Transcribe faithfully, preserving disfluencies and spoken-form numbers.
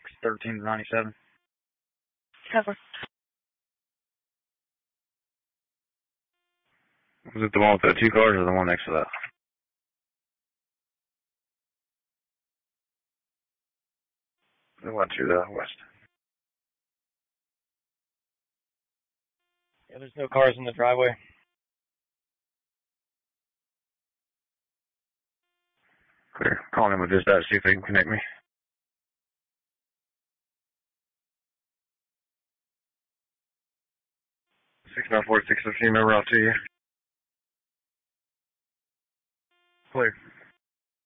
thirteen to ninety-seven. Cover. Was it the one with the two cars or the one next to that? The one to the west. Yeah, there's no cars in the driveway. Clear. Calling him with dispatch, see if they can connect me. six nine four six fifteen, number out to you. Clear.